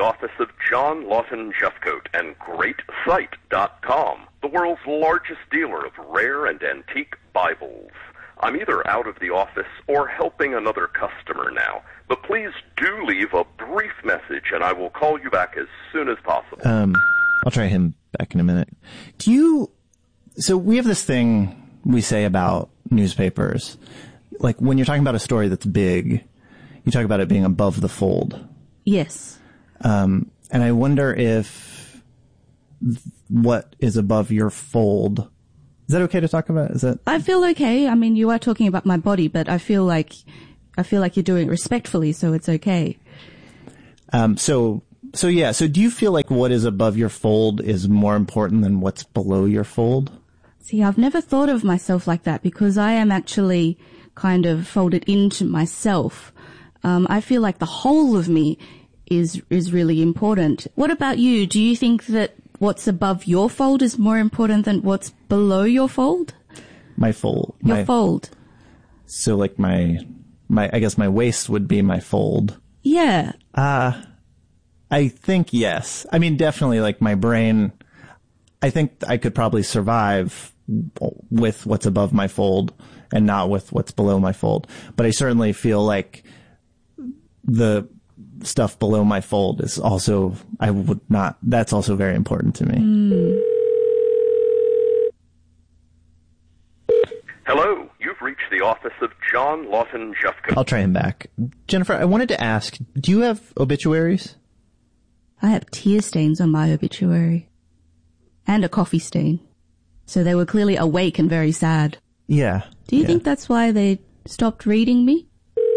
office of John Lawton Jeffcoat and GreatSite.com, the world's largest dealer of rare and antique Bibles. I'm either out of the office or helping another customer now, but please do leave a brief message and I will call you back as soon as possible. I'll try him back in a minute. So we have this thing we say about newspapers. Like when you're talking about a story that's big, you talk about it being above the fold. Yes. And I wonder if what is above your fold. Is that okay to talk about? I feel okay. I mean, you are talking about my body, but I feel like you're doing it respectfully, so it's okay. So do you feel like what is above your fold is more important than what's below your fold? See, I've never thought of myself like that because I am actually kind of folded into myself. I feel like the whole of me is really important. What about you? Do you think that what's above your fold is more important than what's below your fold? My fold. Your fold. So like my I guess my waist would be my fold. Yeah. I think yes. I mean, definitely like my brain, I think I could probably survive with what's above my fold and not with what's below my fold. But I certainly feel like the stuff below my fold is also, that's also very important to me. Hello, you've reached the office of John Lawton Jeffcoat. I'll try him back. Jennifer, I wanted to ask, do you have obituaries? I have tear stains on my obituary. And a coffee stain. So they were clearly awake and very sad. Yeah. Do you think that's why they stopped reading me?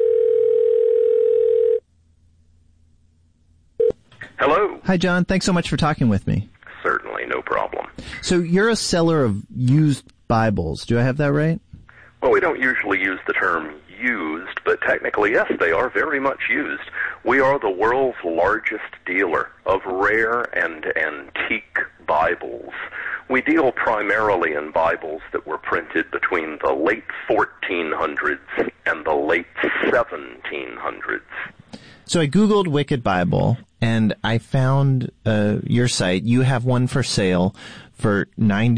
Hello. Hi, John. Thanks so much for talking with me. Certainly, no problem. So you're a seller of used Bibles. Do I have that right? Well, we don't usually use the term used, but technically, yes, they are very much used. We are the world's largest dealer of rare and antique Bibles. We deal primarily in Bibles that were printed between the late 1400s and the late 1700s. So I Googled Wicked Bible, and I found your site. You have one for sale for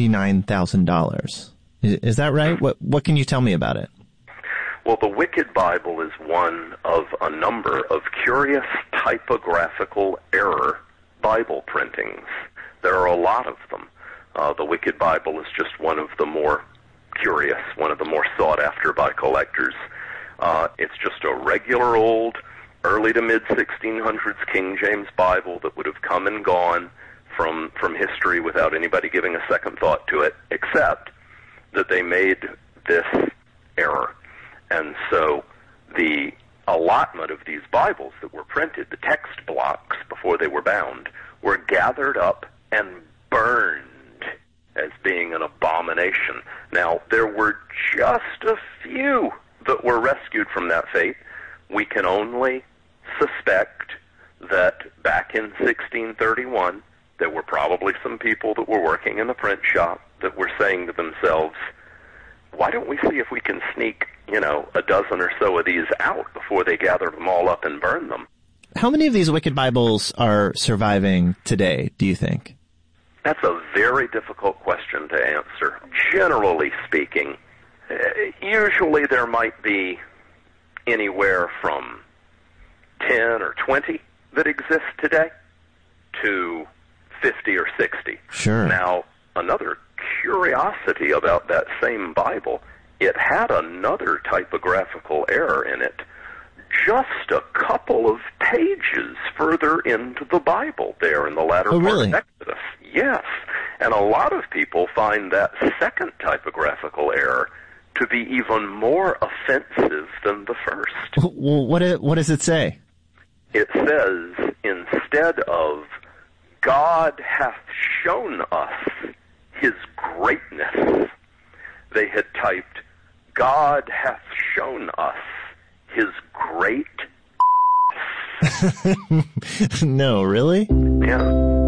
$99,000. Is that right? What can you tell me about it? Well, the Wicked Bible is one of a number of curious typographical error Bible printings. There are a lot of them. The Wicked Bible is just one of the more curious, one of the more sought after by collectors. It's just a regular old early to mid-1600s King James Bible that would have come and gone from history without anybody giving a second thought to it, except that they made this error. And so the allotment of these Bibles that were printed, the text blocks before they were bound, were gathered up and burned as being an abomination. Now, there were just a few that were rescued from that fate. We can only suspect that back in 1631, there were probably some people that were working in the print shop that were saying to themselves, why don't we see if we can sneak, a dozen or so of these out before they gather them all up and burn them? How many of these Wicked Bibles are surviving today, do you think? That's a very difficult question to answer. Generally speaking, usually there might be anywhere from 10 or 20 that exist today to 50 or 60. Sure. Now, another curiosity about that same Bible, it had another typographical error in it just a couple of pages further into the Bible there in the latter part of Exodus. Yes. And a lot of people find that second typographical error to be even more offensive than the first. Well, what does it say? It says, instead of, God hath shown us his greatness, they had typed, God hath shown us his great. No, really? Yeah.